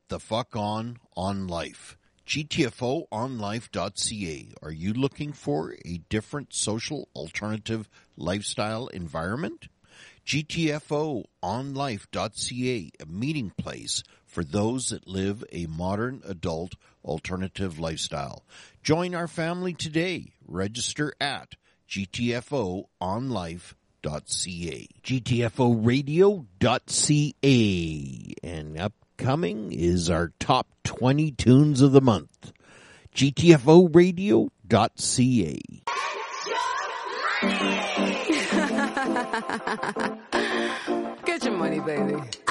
the fuck on life. GTFOonlife.ca. Are you looking for a different social alternative lifestyle environment? GTFOonlife.ca, a meeting place for those that live a modern adult alternative lifestyle. Join our family today. Register at GTFOonlife.ca. GTFOradio.ca. And upcoming is our top 20 tunes of the month. GTFOradio.ca. Get your money, baby.